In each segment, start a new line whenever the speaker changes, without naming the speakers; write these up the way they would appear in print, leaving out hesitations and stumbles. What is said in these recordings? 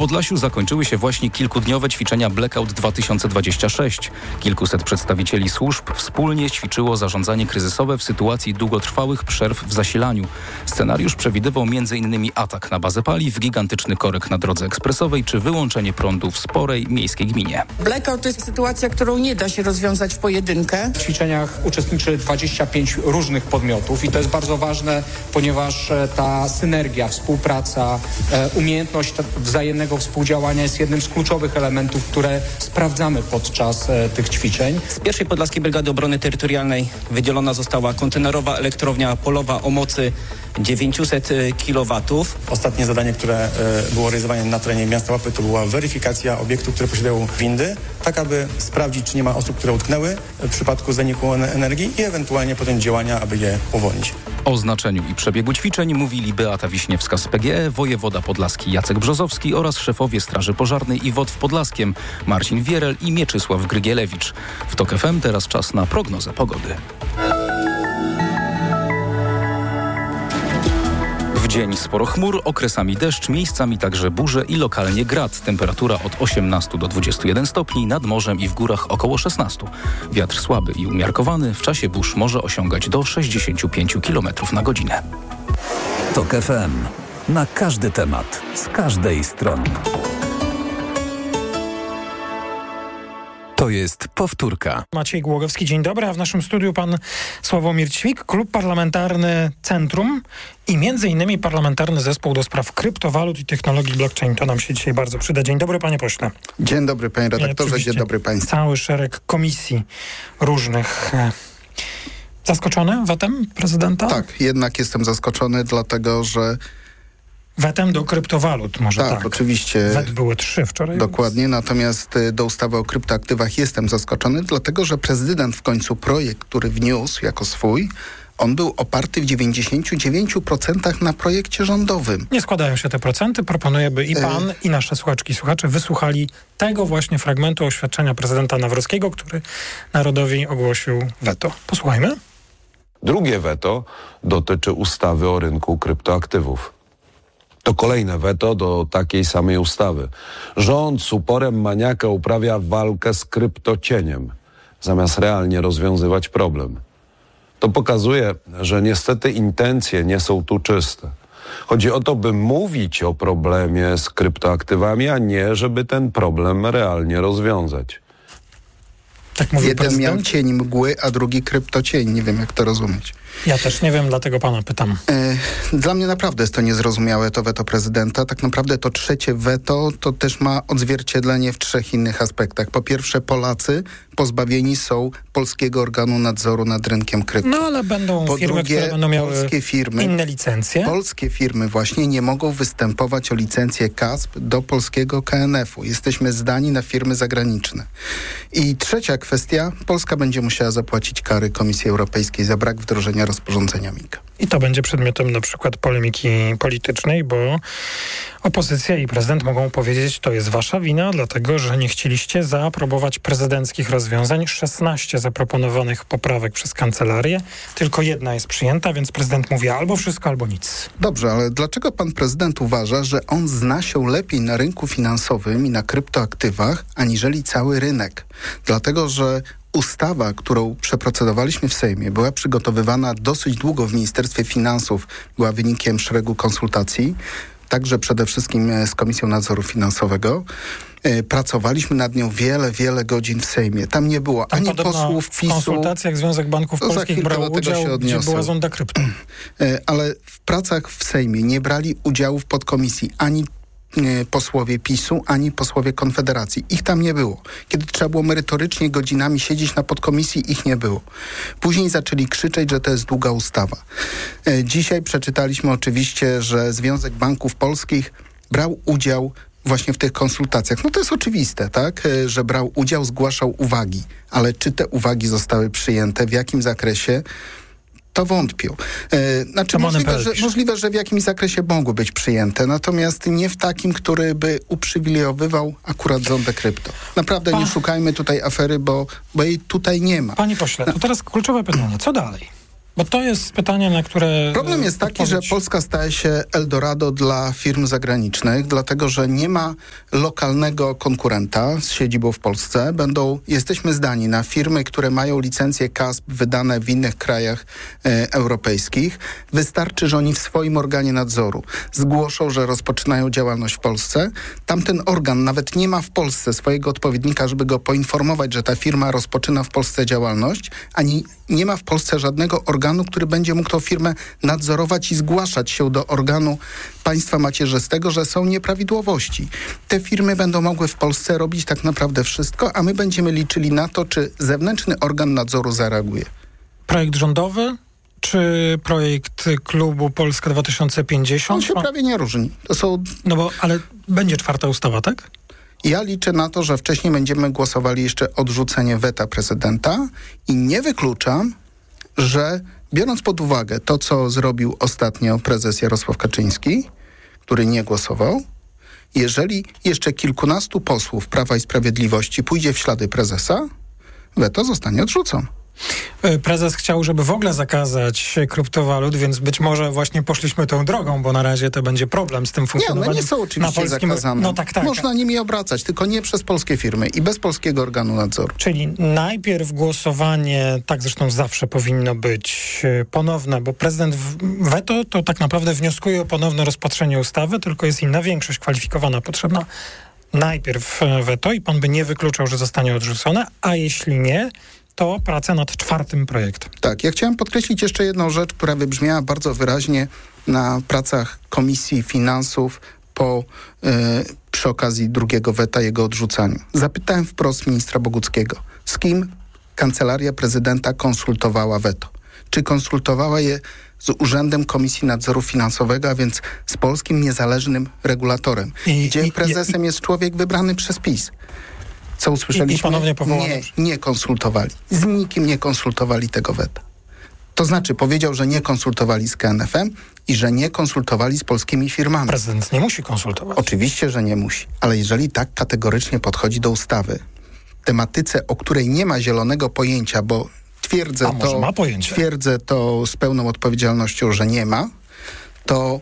Podlasiu zakończyły się właśnie kilkudniowe ćwiczenia Blackout 2026. Kilkuset przedstawicieli służb wspólnie ćwiczyło zarządzanie kryzysowe w sytuacji długotrwałych przerw w zasilaniu. Scenariusz przewidywał m.in. atak na bazę paliw, gigantyczny korek na drodze ekspresowej czy wyłączenie prądu w sporej miejskiej gminie.
Blackout to jest sytuacja, którą nie da się rozwiązać w pojedynkę.
W ćwiczeniach uczestniczy 25 różnych podmiotów i to jest bardzo ważne, ponieważ ta synergia, współpraca, umiejętność wzajemnego współdziałania jest jednym z kluczowych elementów, które sprawdzamy podczas tych ćwiczeń.
Z pierwszej Podlaskiej Brygady Obrony Terytorialnej wydzielona została kontenerowa elektrownia polowa o mocy 900 kW.
Ostatnie zadanie, które było realizowane na terenie miasta Łapy, to była weryfikacja obiektów, które posiadają windy, tak aby sprawdzić, czy nie ma osób, które utknęły w przypadku zaniku energii i ewentualnie podjąć działania, aby je uwolnić.
O znaczeniu i przebiegu ćwiczeń mówili Beata Wiśniewska z PGE, wojewoda podlaski Jacek Brzozowski oraz szefowie Straży Pożarnej i WOT w Podlaskiem Marcin Wierel i Mieczysław Grygielewicz. W TOK FM teraz czas na prognozę pogody. W dzień sporo chmur, okresami deszcz, miejscami także burze i lokalnie grad. Temperatura od 18 do 21 stopni, nad morzem i w górach około 16. Wiatr słaby i umiarkowany, w czasie burz może osiągać do 65 km na godzinę.
TOK FM. Na każdy temat, z każdej strony. To jest powtórka.
Maciej Głogowski, dzień dobry, a w naszym studiu pan Sławomir Ćwik, Klub Parlamentarny Centrum i m.in. Parlamentarny Zespół do Spraw Kryptowalut i Technologii Blockchain. To nam się dzisiaj bardzo przyda. Dzień dobry, panie pośle.
Dzień dobry, panie redaktorze, dzień dobry państwu.
Cały szereg komisji różnych. Zaskoczony wetem prezydenta?
Tak, jednak jestem zaskoczony, dlatego że...
Wetem do kryptowalut, może tak.
Tak, oczywiście.
Wet były 3 wczoraj.
Dokładnie, natomiast do ustawy o kryptoaktywach jestem zaskoczony, dlatego że prezydent w końcu projekt, który wniósł jako swój, on był oparty w 99% na projekcie rządowym.
Nie składają się te procenty. Proponuję, by i pan, i nasze słuchaczki i słuchacze wysłuchali tego właśnie fragmentu oświadczenia prezydenta Nawrockiego, który narodowi ogłosił weto. Posłuchajmy.
Drugie weto dotyczy ustawy o rynku kryptoaktywów. To kolejne weto do takiej samej ustawy. Rząd z uporem maniaka uprawia walkę z kryptocieniem, zamiast realnie rozwiązywać problem. To pokazuje, że niestety intencje nie są tu czyste. Chodzi o to, by mówić o problemie z kryptoaktywami, a nie, żeby ten problem realnie rozwiązać.
Tak mówił
jeden
prezydent?
miał cień mgły, a drugi kryptocień. Nie wiem, jak to rozumieć.
Ja też nie wiem, dlatego pana pytam.
Dla mnie naprawdę jest to niezrozumiałe, to weto prezydenta. Tak naprawdę to trzecie weto to też ma odzwierciedlenie w 3 innych aspektach. Po pierwsze, Polacy pozbawieni są polskiego organu nadzoru nad rynkiem krypto.
No ale będą
po
firmy,
drugie,
które będą miały inne licencje.
Polskie firmy właśnie nie mogą występować o licencję KASP do polskiego KNF-u. Jesteśmy zdani na firmy zagraniczne. I trzecia kwestia, Polska będzie musiała zapłacić kary Komisji Europejskiej za brak wdrożenia rozporządzenia MiCA.
I to będzie przedmiotem na przykład polemiki politycznej, bo opozycja i prezydent mogą powiedzieć, to jest wasza wina, dlatego że nie chcieliście zaaprobować prezydenckich rozwiązań. 16 zaproponowanych poprawek przez kancelarię, tylko jedna jest przyjęta, więc prezydent mówi albo wszystko, albo nic.
Dobrze, ale dlaczego pan prezydent uważa, że on zna się lepiej na rynku finansowym i na kryptoaktywach, aniżeli cały rynek? Dlatego, że ustawa, którą przeprocedowaliśmy w Sejmie, była przygotowywana dosyć długo w Ministerstwie Finansów, była wynikiem szeregu konsultacji, także przede wszystkim z Komisją Nadzoru Finansowego. Pracowaliśmy nad nią wiele godzin w Sejmie. Tam nie było ani posłów PiS-u.
W konsultacjach Związek Banków Polskich brał udział, gdzie była zonda krypto.
Ale w pracach w Sejmie nie brali udziału w podkomisji ani posłowie PiS-u, ani posłowie Konfederacji. Ich tam nie było. Kiedy trzeba było merytorycznie godzinami siedzieć na podkomisji, ich nie było. Później zaczęli krzyczeć, że to jest długa ustawa. Dzisiaj przeczytaliśmy oczywiście, że Związek Banków Polskich brał udział właśnie w tych konsultacjach. No to jest oczywiste, tak? Że brał udział, zgłaszał uwagi. Ale czy te uwagi zostały przyjęte, w jakim zakresie? To wątpię. Znaczy możliwe, że w jakimś zakresie mogły być przyjęte, natomiast nie w takim, który by uprzywilejowywał akurat zondę krypto. Naprawdę nie szukajmy tutaj afery, bo jej tutaj nie ma.
Panie pośle, to teraz kluczowe pytanie. Co dalej? Bo to jest pytanie, na które...
Problem jest taki, że Polska staje się Eldorado dla firm zagranicznych, dlatego że nie ma lokalnego konkurenta z siedzibą w Polsce. Jesteśmy zdani na firmy, które mają licencje KASP wydane w innych krajach europejskich. Wystarczy, że oni w swoim organie nadzoru zgłoszą, że rozpoczynają działalność w Polsce. Tamten organ nawet nie ma w Polsce swojego odpowiednika, żeby go poinformować, że ta firma rozpoczyna w Polsce działalność, ani nie ma w Polsce żadnego organu, który będzie mógł tą firmę nadzorować i zgłaszać się do organu państwa macierzystego, że są nieprawidłowości. Te firmy będą mogły w Polsce robić tak naprawdę wszystko, a my będziemy liczyli na to, czy zewnętrzny organ nadzoru zareaguje.
Projekt rządowy czy projekt klubu Polska 2050?
On się prawie nie różni.
Ale będzie 4. ustawa, tak?
Ja liczę na to, że wcześniej będziemy głosowali jeszcze odrzucenie weta prezydenta i nie wykluczam, że biorąc pod uwagę to, co zrobił ostatnio prezes Jarosław Kaczyński, który nie głosował, jeżeli jeszcze kilkunastu posłów Prawa i Sprawiedliwości pójdzie w ślady prezesa, weto zostanie odrzucone.
Prezes chciał, żeby w ogóle zakazać kryptowalut, więc być może właśnie poszliśmy tą drogą, bo na razie to będzie problem z tym funkcjonowaniem.
Nie, one nie są oczywiście zakazane.
Tak.
Można nimi obracać, tylko nie przez polskie firmy i bez polskiego organu nadzoru.
Czyli najpierw głosowanie, tak zresztą zawsze powinno być ponowne, bo prezydent weto to tak naprawdę wnioskuje o ponowne rozpatrzenie ustawy, tylko jest inna większość kwalifikowana potrzebna. Najpierw weto i pan by nie wykluczał, że zostanie odrzucone, a jeśli nie, to praca nad 4. projektem.
Tak, ja chciałem podkreślić jeszcze jedną rzecz, która wybrzmiała bardzo wyraźnie na pracach Komisji Finansów przy okazji drugiego weta, jego odrzucaniu. Zapytałem wprost ministra Boguckiego, z kim Kancelaria Prezydenta konsultowała weto. Czy konsultowała je z Urzędem Komisji Nadzoru Finansowego, a więc z polskim niezależnym regulatorem, gdzie prezesem jest człowiek wybrany przez PiS. Co usłyszeliśmy? Nie konsultowali. Z nikim nie konsultowali tego weta. To znaczy powiedział, że nie konsultowali z KNF-em i że nie konsultowali z polskimi firmami.
Prezydent nie musi konsultować.
Oczywiście, że nie musi. Ale jeżeli tak kategorycznie podchodzi do ustawy, tematyce, o której nie ma zielonego pojęcia, bo twierdzę to z pełną odpowiedzialnością, że nie ma, to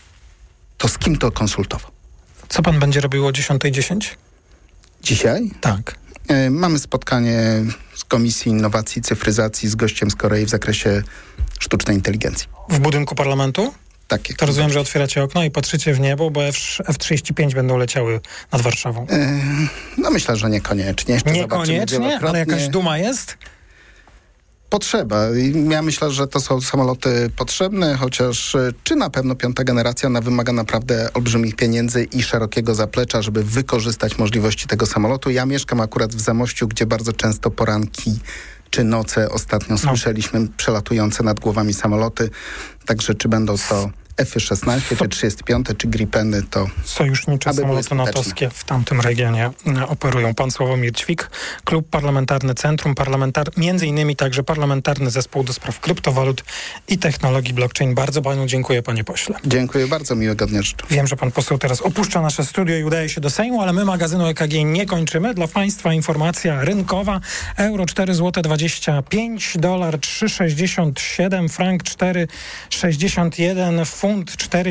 z kim to konsultował?
Co pan będzie robił o 10:10?
Dzisiaj?
Tak.
Mamy spotkanie z Komisji Innowacji i Cyfryzacji z gościem z Korei w zakresie sztucznej inteligencji.
W budynku parlamentu?
Tak.
To rozumiem, że otwieracie okno i patrzycie w niebo, bo F-35 będą leciały nad Warszawą.
Myślę, że niekoniecznie.
Niekoniecznie? Ale jakaś duma jest?
Potrzeba. Ja myślę, że to są samoloty potrzebne, chociaż czy na pewno 5. generacja wymaga naprawdę olbrzymich pieniędzy i szerokiego zaplecza, żeby wykorzystać możliwości tego samolotu. Ja mieszkam akurat w Zamościu, gdzie bardzo często poranki czy noce ostatnio słyszeliśmy przelatujące nad głowami samoloty. Także czy będą to F-16, czy 35, czy Gripeny, to...
Sojusznicze samoloty natowskie w tamtym regionie operują. Pan Sławomir Ćwik, Klub Parlamentarny Centrum, między innymi także Parlamentarny Zespół do Spraw Kryptowalut i Technologii Blockchain. Bardzo panu dziękuję, panie pośle.
Dziękuję bardzo, miłego dnia życzę.
Wiem, że pan poseł teraz opuszcza nasze studio i udaje się do Sejmu, ale my magazynu EKG nie kończymy. Dla państwa informacja rynkowa. Euro 4,25 zł, dolar 3,67, frank 4,61, funt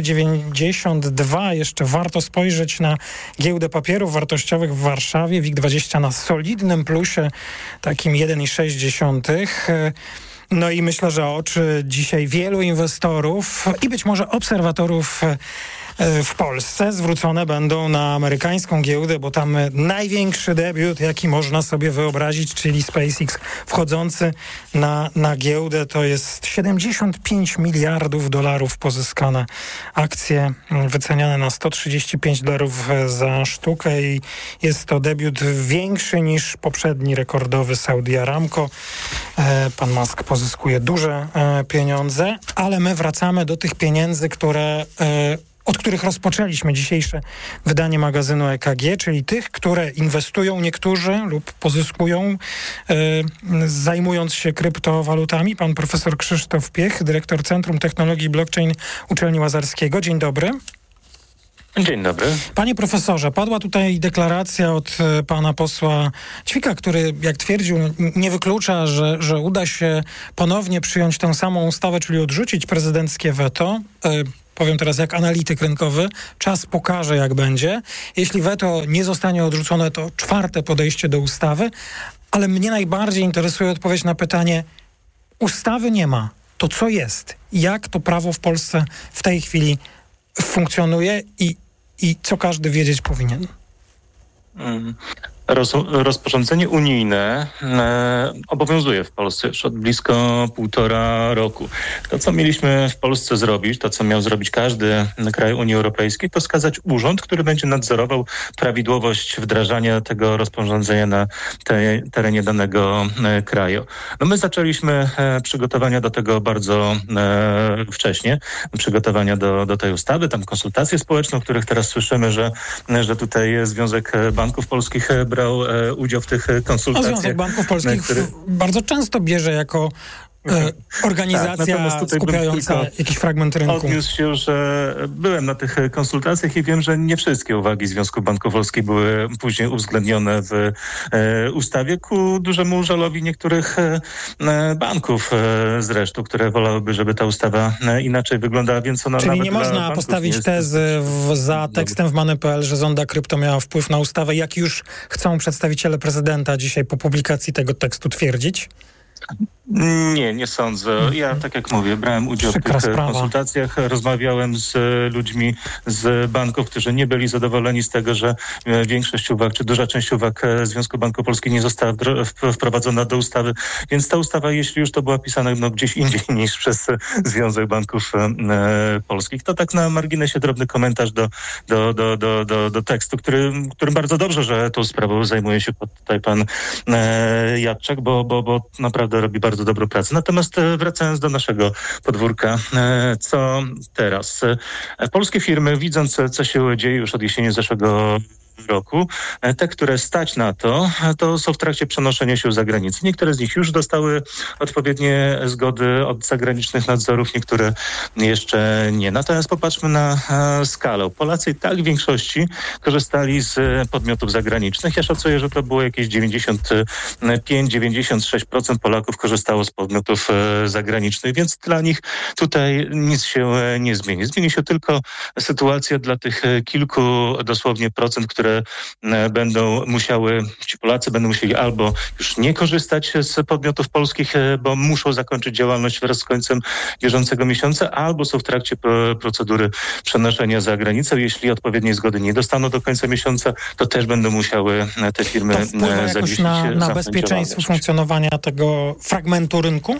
4,92. Jeszcze warto spojrzeć na giełdę papierów wartościowych w Warszawie. WIG20 na solidnym plusie, takim 1,6. No i myślę, że oczy dzisiaj wielu inwestorów i być może obserwatorów w Polsce zwrócone będą na amerykańską giełdę, bo tam największy debiut, jaki można sobie wyobrazić, czyli SpaceX wchodzący na giełdę, to jest $75 miliardów pozyskane akcje wyceniane na $135 za sztukę i jest to debiut większy niż poprzedni rekordowy Saudi Aramco. Pan Musk pozyskuje duże pieniądze, ale my wracamy do tych pieniędzy, od których rozpoczęliśmy dzisiejsze wydanie magazynu EKG, czyli tych, które inwestują niektórzy lub pozyskują, zajmując się kryptowalutami. Pan profesor Krzysztof Piech, dyrektor Centrum Technologii Blockchain Uczelni Łazarskiego. Dzień dobry.
Dzień dobry.
Panie profesorze, padła tutaj deklaracja od pana posła Ćwika, który, jak twierdził, nie wyklucza, że uda się ponownie przyjąć tę samą ustawę, czyli odrzucić prezydenckie weto. Powiem teraz jak analityk rynkowy, czas pokaże, jak będzie. Jeśli weto nie zostanie odrzucone, to 4. podejście do ustawy, ale mnie najbardziej interesuje odpowiedź na pytanie, ustawy nie ma, to co jest? Jak to prawo w Polsce w tej chwili funkcjonuje i co każdy wiedzieć powinien?
Rozporządzenie unijne obowiązuje w Polsce już od blisko 1,5 roku. To, co mieliśmy w Polsce zrobić, to, co miał zrobić każdy kraj Unii Europejskiej, to wskazać urząd, który będzie nadzorował prawidłowość wdrażania tego rozporządzenia na terenie danego kraju. No my zaczęliśmy przygotowania do tego bardzo wcześnie, przygotowania do tej ustawy, tam konsultacje społeczne, o których teraz słyszymy, że tutaj Związek Banków Polskich brał udział w tych konsultacjach.
Związek Banków Polskich bardzo często bierze jako organizacja skupiająca jakiś fragment rynku.
Odniósł się, że byłem na tych konsultacjach i wiem, że nie wszystkie uwagi Związku Banków Polskich były później uwzględnione w ustawie ku dużemu żalowi niektórych banków zresztą, które wolałyby, żeby ta ustawa inaczej wyglądała, więc ona
czyli
nawet
nie można postawić tezy za tekstem w Money.pl, że Zonda Krypto miała wpływ na ustawę, jak już chcą przedstawiciele prezydenta dzisiaj po publikacji tego tekstu twierdzić?
Nie sądzę. Ja, tak jak mówię, brałem udział w tych konsultacjach, rozmawiałem z ludźmi z banków, którzy nie byli zadowoleni z tego, że większość uwag, czy duża część uwag Związku Banków Polskich nie została wprowadzona do ustawy, więc ta ustawa, jeśli już to była pisana gdzieś indziej niż przez Związek Banków Polskich, to tak na marginesie drobny komentarz do tekstu, którym bardzo dobrze, że tą sprawą zajmuje się tutaj pan Jadczak, bo naprawdę robi bardzo dobrą pracę. Natomiast wracając do naszego podwórka, co teraz? Polskie firmy, widząc, co się dzieje już od jesieni zeszłego roku, te, które stać na to są w trakcie przenoszenia się za granicę. Niektóre z nich już dostały odpowiednie zgody od zagranicznych nadzorów, niektóre jeszcze nie. Natomiast popatrzmy na skalę. Polacy i tak w większości korzystali z podmiotów zagranicznych. Ja szacuję, że to było jakieś 95-96% Polaków korzystało z podmiotów zagranicznych, więc dla nich tutaj nic się nie zmieni. Zmieni się tylko sytuacja dla tych kilku dosłownie procent, które ci Polacy będą musieli albo już nie korzystać z podmiotów polskich, bo muszą zakończyć działalność wraz z końcem bieżącego miesiąca, albo są w trakcie procedury przenoszenia za granicę. Jeśli odpowiedniej zgody nie dostaną do końca miesiąca, to też będą musiały te firmy
zawiesić na bezpieczeństwo funkcjonowania tego fragmentu rynku?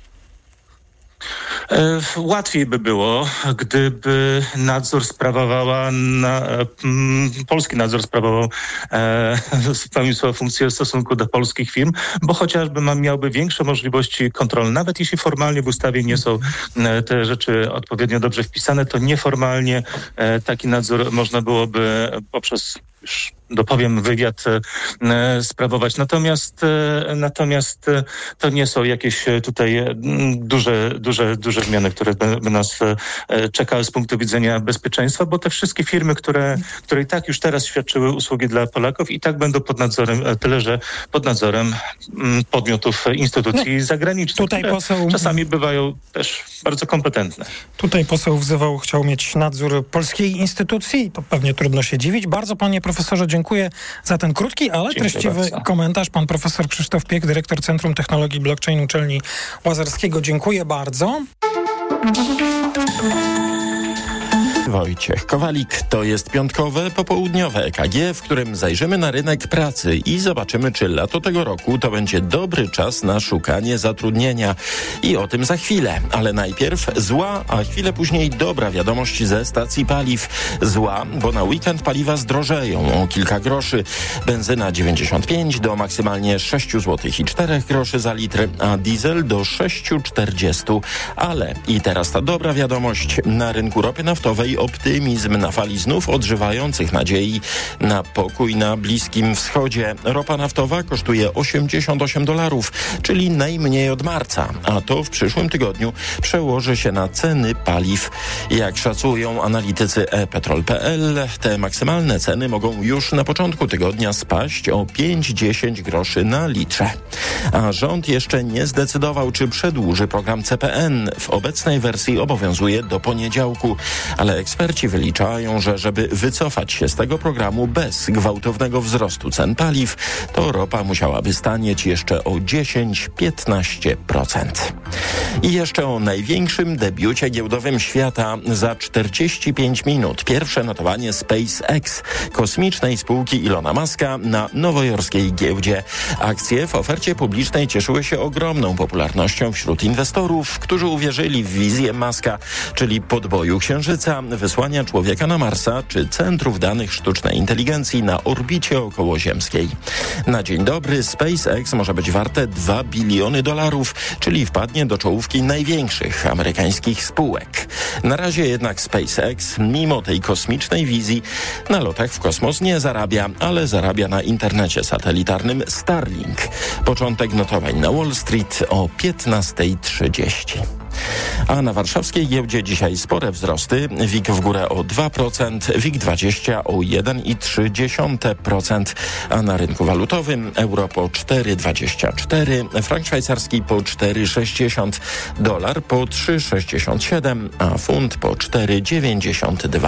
Łatwiej by było, gdyby polski nadzór sprawował spełnił swoją funkcję w stosunku do polskich firm, bo chociażby miałby większe możliwości kontrolny. Nawet jeśli formalnie w ustawie nie są te rzeczy odpowiednio dobrze wpisane, to nieformalnie taki nadzór można byłoby poprzez dopowiem wywiad sprawować. Natomiast to nie są jakieś tutaj duże zmiany, które by nas czekały z punktu widzenia bezpieczeństwa, bo te wszystkie firmy, które i tak już teraz świadczyły usługi dla Polaków, i tak będą pod nadzorem, tyle że pod nadzorem podmiotów, instytucji zagranicznych, które czasami bywają też bardzo kompetentne.
Tutaj poseł chciał mieć nadzór polskiej instytucji, to pewnie trudno się dziwić. Bardzo panie profesorze dziękuję za ten krótki, ale treściwy komentarz. Pan profesor Krzysztof Piech, dyrektor Centrum Technologii Blockchain Uczelni Łazarskiego. Dziękuję bardzo.
Wojciech Kowalik. To jest piątkowe, popołudniowe EKG, w którym zajrzymy na rynek pracy i zobaczymy, czy lato tego roku to będzie dobry czas na szukanie zatrudnienia. I o tym za chwilę. Ale najpierw zła, a chwilę później dobra wiadomość ze stacji paliw. Zła, bo na weekend paliwa zdrożeją o kilka groszy. Benzyna 95 do maksymalnie 6 zł i 4 groszy za litr, a diesel do 6,40. Ale i teraz ta dobra wiadomość. Na rynku ropy naftowej optymizm na fali znów odżywających nadziei na pokój na Bliskim Wschodzie. Ropa naftowa kosztuje $88, czyli najmniej od marca, a to w przyszłym tygodniu przełoży się na ceny paliw. Jak szacują analitycy ePetrol.pl, te maksymalne ceny mogą już na początku tygodnia spaść o 5-10 groszy na litrze. A rząd jeszcze nie zdecydował, czy przedłuży program CPN. W obecnej wersji obowiązuje do poniedziałku, ale eksperci wyliczają, że żeby wycofać się z tego programu bez gwałtownego wzrostu cen paliw, to ropa musiałaby stanieć jeszcze o 10-15%. I jeszcze o największym debiucie giełdowym świata. Za 45 minut pierwsze notowanie SpaceX, kosmicznej spółki Ilona Muska, na nowojorskiej giełdzie. Akcje w ofercie publicznej cieszyły się ogromną popularnością wśród inwestorów, którzy uwierzyli w wizję Muska, czyli podboju Księżyca, wysłania człowieka na Marsa czy centrów danych sztucznej inteligencji na orbicie okołoziemskiej. Na dzień dobry SpaceX może być warte $2 biliony, czyli wpadnie do czołówki największych amerykańskich spółek. Na razie jednak SpaceX, mimo tej kosmicznej wizji, na lotach w kosmos nie zarabia, ale zarabia na internecie satelitarnym Starlink. Początek notowań na Wall Street o 15:30. A na warszawskiej giełdzie dzisiaj spore wzrosty. WIG w górę o 2%, WIG20 o 1,3%, a na rynku walutowym euro po 4,24, frank szwajcarski po 4,60, dolar po 3,67, a funt po 4,92.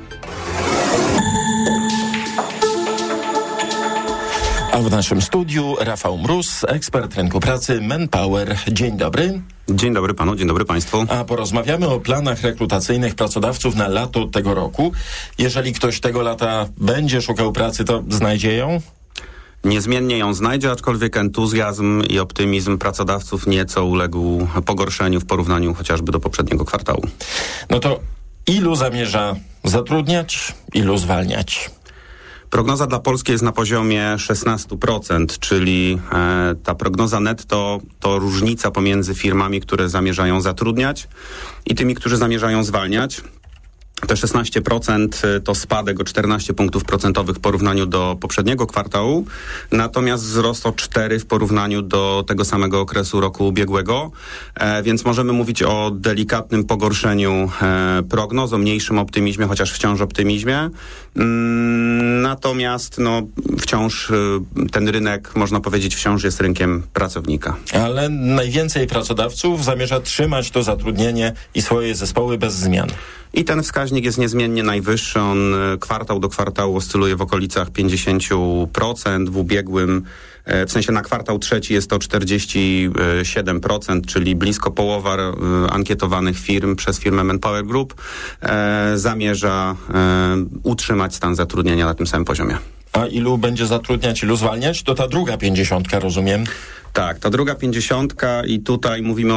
A w naszym studiu Rafał Mróz, ekspert rynku pracy Manpower. Dzień dobry.
Dzień dobry panu, dzień dobry państwu.
A porozmawiamy o planach rekrutacyjnych pracodawców na lato tego roku. Jeżeli ktoś tego lata będzie szukał pracy, to znajdzie ją?
Niezmiennie ją znajdzie, aczkolwiek entuzjazm i optymizm pracodawców nieco uległ pogorszeniu w porównaniu chociażby do poprzedniego kwartału.
No to ilu zamierza zatrudniać, ilu zwalniać?
Prognoza dla Polski jest na poziomie 16%, czyli ta prognoza netto to różnica pomiędzy firmami, które zamierzają zatrudniać i tymi, którzy zamierzają zwalniać. Te 16% to spadek o 14 punktów procentowych w porównaniu do poprzedniego kwartału, natomiast wzrost o 4 w porównaniu do tego samego okresu roku ubiegłego, więc możemy mówić o delikatnym pogorszeniu prognoz, o mniejszym optymizmie, chociaż wciąż optymizmie. Natomiast wciąż ten rynek, można powiedzieć, wciąż jest rynkiem pracownika.
Ale najwięcej pracodawców zamierza trzymać to zatrudnienie i swoje zespoły bez zmian.
I ten wskaźnik jest niezmiennie najwyższy. On kwartał do kwartału oscyluje w okolicach 50%. W ubiegłym, w sensie na kwartał trzeci jest to 47%, czyli blisko połowa ankietowanych firm przez firmę Manpower Group zamierza utrzymać stan zatrudnienia na tym samym poziomie.
A ilu będzie zatrudniać, ilu zwalniać? To ta druga 50, rozumiem?
Tak, ta druga 50 i tutaj mówimy o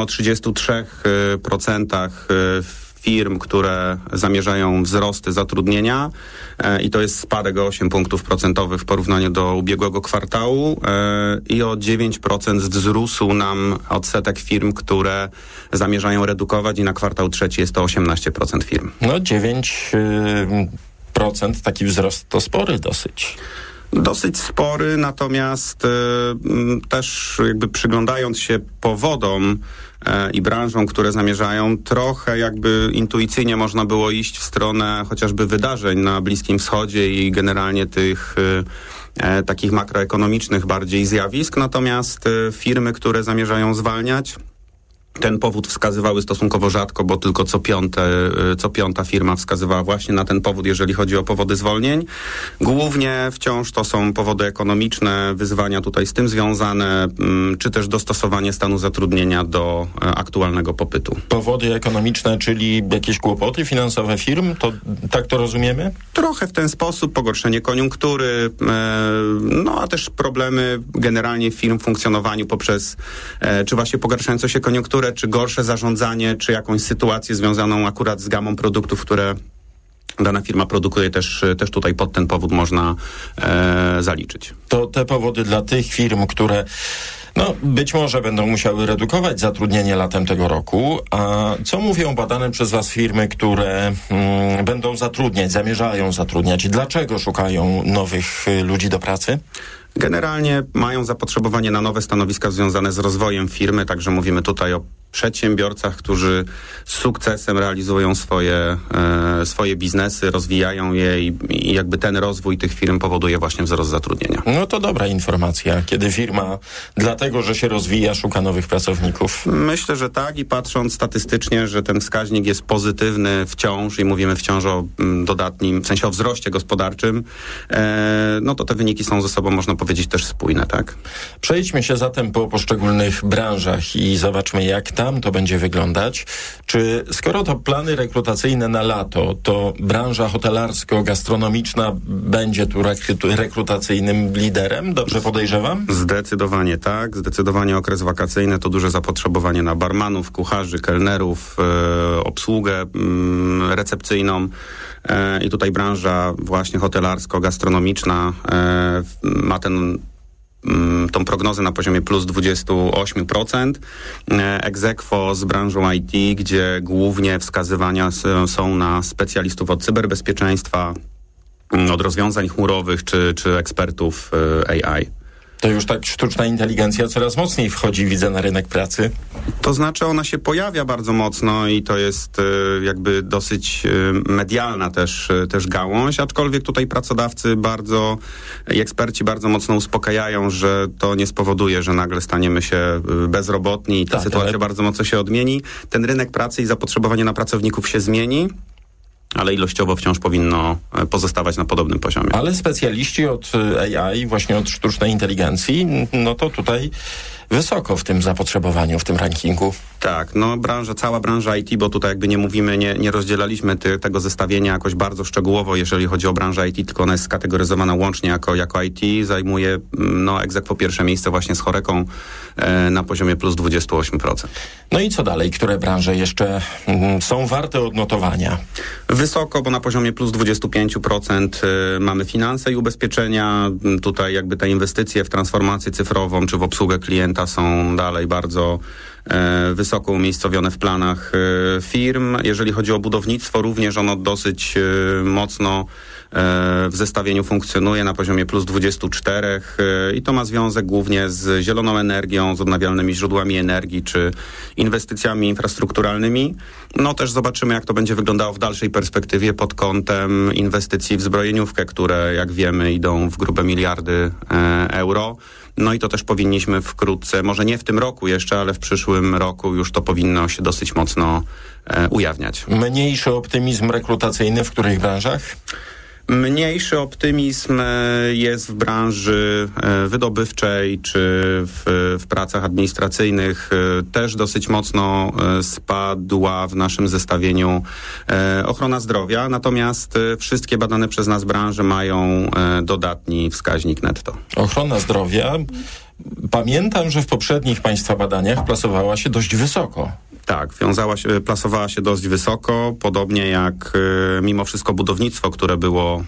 33% firm, które zamierzają wzrosty zatrudnienia i to jest spadek o 8 punktów procentowych w porównaniu do ubiegłego kwartału i o 9% wzrósł nam odsetek firm, które zamierzają redukować i na kwartał trzeci jest to 18% firm.
9% taki wzrost to spory dosyć.
Dosyć spory, natomiast też jakby przyglądając się powodom i branżom, które zamierzają, trochę jakby intuicyjnie można było iść w stronę chociażby wydarzeń na Bliskim Wschodzie i generalnie tych takich makroekonomicznych bardziej zjawisk, natomiast firmy, które zamierzają zwalniać, ten powód wskazywały stosunkowo rzadko, bo tylko co piąta firma wskazywała właśnie na ten powód, jeżeli chodzi o powody zwolnień. Głównie wciąż to są powody ekonomiczne, wyzwania tutaj z tym związane, czy też dostosowanie stanu zatrudnienia do aktualnego popytu.
Powody ekonomiczne, czyli jakieś kłopoty finansowe firm? To tak to rozumiemy?
Trochę w ten sposób, pogorszenie koniunktury, a też problemy generalnie firm w funkcjonowaniu poprzez czy właśnie pogarszającą się koniunkturę, czy gorsze zarządzanie, czy jakąś sytuację związaną akurat z gamą produktów, które dana firma produkuje, też tutaj pod ten powód można zaliczyć.
To te powody dla tych firm, które No, być może będą musiały redukować zatrudnienie latem tego roku. A co mówią badane przez was firmy, które będą zatrudniać, zamierzają zatrudniać i dlaczego szukają nowych ludzi do pracy?
Generalnie mają zapotrzebowanie na nowe stanowiska związane z rozwojem firmy, także mówimy tutaj o przedsiębiorcach, którzy z sukcesem realizują swoje biznesy, rozwijają je i jakby ten rozwój tych firm powoduje właśnie wzrost zatrudnienia.
No to dobra informacja, kiedy firma dlatego, że się rozwija, szuka nowych pracowników.
Myślę, że tak i patrząc statystycznie, że ten wskaźnik jest pozytywny wciąż i mówimy wciąż o dodatnim, w sensie o wzroście gospodarczym, no to te wyniki są ze sobą, można powiedzieć, też spójne, tak?
Przejdźmy się zatem po poszczególnych branżach i zobaczmy, jak tam to będzie wyglądać. Czy skoro to plany rekrutacyjne na lato, to branża hotelarsko-gastronomiczna będzie tu rekrutacyjnym liderem? Dobrze podejrzewam?
Zdecydowanie tak. Zdecydowanie okres wakacyjny to duże zapotrzebowanie na barmanów, kucharzy, kelnerów, obsługę recepcyjną. I tutaj branża właśnie hotelarsko-gastronomiczna ma tą prognozę na poziomie plus 28%. Ex aequo z branżą IT, gdzie głównie wskazywania są na specjalistów od cyberbezpieczeństwa, od rozwiązań chmurowych czy ekspertów AI.
To już tak sztuczna inteligencja coraz mocniej wchodzi, widzę, na rynek pracy.
To znaczy ona się pojawia bardzo mocno i to jest jakby dosyć medialna też gałąź, aczkolwiek tutaj pracodawcy i eksperci bardzo mocno uspokajają, że to nie spowoduje, że nagle staniemy się bezrobotni i ta sytuacja bardzo mocno się odmieni. Ten rynek pracy i zapotrzebowanie na pracowników się zmieni, ale ilościowo wciąż powinno pozostawać na podobnym poziomie.
Ale specjaliści od AI, właśnie od sztucznej inteligencji, no to tutaj wysoko w tym zapotrzebowaniu, w tym rankingu.
Tak, no cała branża IT, bo tutaj jakby nie mówimy, nie rozdzielaliśmy tego zestawienia jakoś bardzo szczegółowo, jeżeli chodzi o branżę IT, tylko ona jest skategoryzowana łącznie jako IT, zajmuje ex aequo pierwsze miejsce właśnie z Horeką na poziomie plus 28%.
No i co dalej? Które branże jeszcze są warte odnotowania?
Wysoko, bo na poziomie plus 25% mamy finanse i ubezpieczenia. Tutaj jakby te inwestycje w transformację cyfrową czy w obsługę klienta są dalej bardzo wysoko umiejscowione w planach firm. Jeżeli chodzi o budownictwo, również ono dosyć mocno w zestawieniu funkcjonuje na poziomie plus 24 i to ma związek głównie z zieloną energią, z odnawialnymi źródłami energii czy inwestycjami infrastrukturalnymi. No też zobaczymy, jak to będzie wyglądało w dalszej perspektywie pod kątem inwestycji w zbrojeniówkę, które jak wiemy idą w grube miliardy euro. No i to też powinniśmy wkrótce, może nie w tym roku jeszcze, ale w przyszłym roku już to powinno się dosyć mocno ujawniać.
Mniejszy optymizm rekrutacyjny w których branżach?
Mniejszy optymizm jest w branży wydobywczej czy w pracach administracyjnych. Też dosyć mocno spadła w naszym zestawieniu ochrona zdrowia, natomiast wszystkie badane przez nas branże mają dodatni wskaźnik netto.
Ochrona zdrowia, pamiętam, że w poprzednich państwa badaniach plasowała się dość wysoko.
Tak, plasowała się dość wysoko, podobnie jak mimo wszystko budownictwo, które było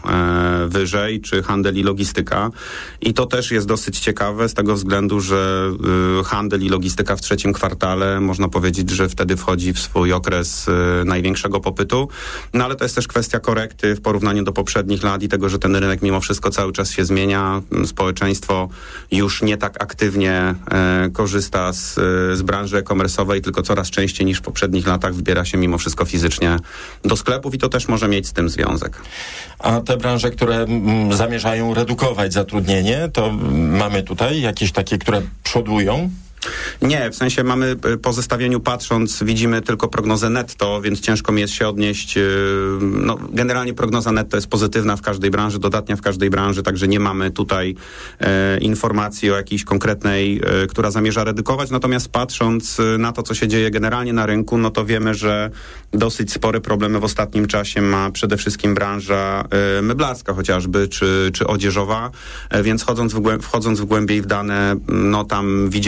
wyżej, czy handel i logistyka. I to też jest dosyć ciekawe z tego względu, że handel i logistyka w trzecim kwartale, można powiedzieć, że wtedy wchodzi w swój okres największego popytu. No ale to jest też kwestia korekty w porównaniu do poprzednich lat i tego, że ten rynek mimo wszystko cały czas się zmienia. Społeczeństwo już nie tak aktywnie korzysta z branży e-commerce'owej, tylko coraz częściej niż w poprzednich latach wybiera się mimo wszystko fizycznie do sklepów i to też może mieć z tym związek.
A te branże, które zamierzają redukować zatrudnienie, to mamy tutaj jakieś takie, które przodują?
Nie, w sensie mamy po zestawieniu patrząc, widzimy tylko prognozę netto, więc ciężko mi jest się odnieść. Generalnie prognoza netto jest pozytywna w każdej branży, dodatnia w każdej branży, także nie mamy tutaj informacji o jakiejś konkretnej, która zamierza redukować. Natomiast patrząc na to, co się dzieje generalnie na rynku, no to wiemy, że dosyć spore problemy w ostatnim czasie ma przede wszystkim branża meblarska chociażby, czy odzieżowa, więc wchodząc w głębiej w dane, no tam widzielibyśmy na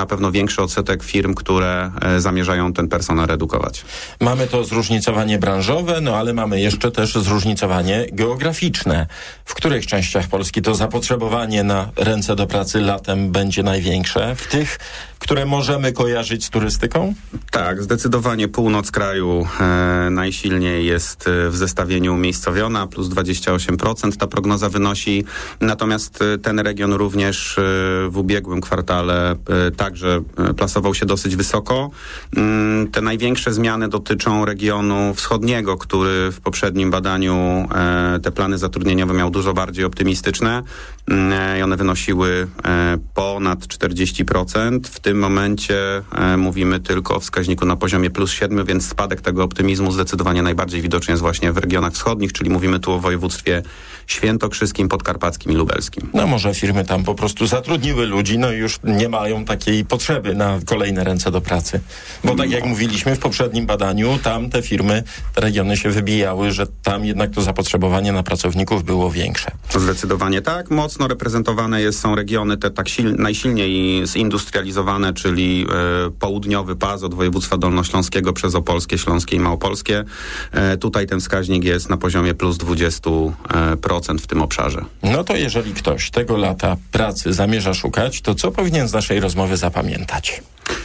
na pewno większy odsetek firm, które zamierzają ten personel redukować.
Mamy to zróżnicowanie branżowe, no ale mamy jeszcze też zróżnicowanie geograficzne. W których częściach Polski to zapotrzebowanie na ręce do pracy latem będzie największe? W tych, które możemy kojarzyć z turystyką?
Tak, zdecydowanie północ kraju najsilniej jest w zestawieniu umiejscowiona, plus 28% ta prognoza wynosi. Natomiast ten region również w ubiegłym kwartale także plasował się dosyć wysoko. Te największe zmiany dotyczą regionu wschodniego, który w poprzednim badaniu te plany zatrudnieniowe miał dużo bardziej optymistyczne i one wynosiły ponad 40%. W tym momencie mówimy tylko o wskaźniku na poziomie plus 7, więc spadek tego optymizmu zdecydowanie najbardziej widoczny jest właśnie w regionach wschodnich, czyli mówimy tu o województwie świętokrzyskim, podkarpackim i lubelskim.
No może firmy tam po prostu zatrudniły ludzi, no i już nie mają takiej potrzeby na kolejne ręce do pracy. Bo tak jak mówiliśmy w poprzednim badaniu, tam te firmy, te regiony się wybijały, że tam jednak to zapotrzebowanie na pracowników było większe.
Zdecydowanie tak. Mocno reprezentowane są regiony te tak najsilniej zindustrializowane, czyli południowy pas od województwa dolnośląskiego przez Opolskie, Śląskie i Małopolskie. Tutaj ten wskaźnik jest na poziomie plus 20% w tym obszarze.
No to jeżeli ktoś tego lata pracy zamierza szukać, to co powinien z naszej rozmowy zapamiętać?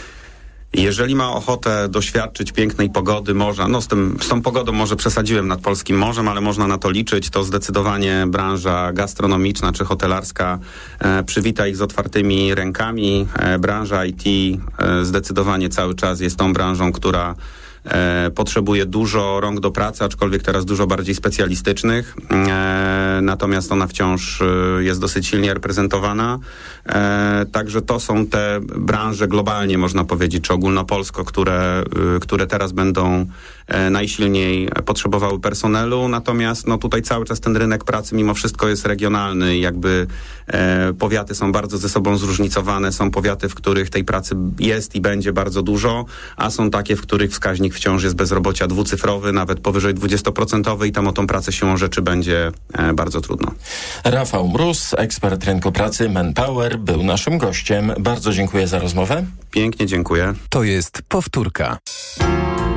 Jeżeli ma ochotę doświadczyć pięknej pogody, morza, no z tą pogodą może przesadziłem nad polskim morzem, ale można na to liczyć, to zdecydowanie branża gastronomiczna czy hotelarska przywita ich z otwartymi rękami. Branża IT zdecydowanie cały czas jest tą branżą, która potrzebuje dużo rąk do pracy, aczkolwiek teraz dużo bardziej specjalistycznych. Natomiast ona wciąż jest dosyć silnie reprezentowana. Także to są te branże globalnie, można powiedzieć, czy ogólnopolsko, które teraz będą najsilniej potrzebowały personelu. Natomiast no, tutaj cały czas ten rynek pracy mimo wszystko jest regionalny i jakby powiaty są bardzo ze sobą zróżnicowane. Są powiaty, w których tej pracy jest i będzie bardzo dużo, a są takie, w których wskaźnik wciąż jest bezrobocia dwucyfrowy, nawet powyżej 20% i tam o tą pracę siłą rzeczy będzie bardzo trudno.
Rafał Mróz, ekspert rynku pracy Manpower, był naszym gościem. Bardzo dziękuję za rozmowę.
Pięknie dziękuję.
To jest powtórka.